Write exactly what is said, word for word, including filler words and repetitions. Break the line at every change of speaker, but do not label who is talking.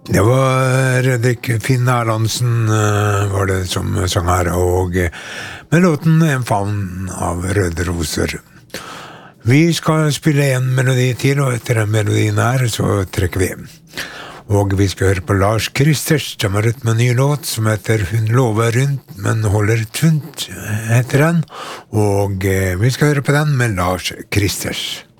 Det var Redrik Finn Erlandsen uh, var det som sang her, og uh, med låten En favn av røde roser. Vi skal spille en melodi til, og etter den melodien her så trekker vi. Og vi skal høre på Lars Kristers, som har ut med en ny låt som heter Hun lover rundt, men holder tunt, heter den. Og uh, vi skal høre på den med Lars Kristers.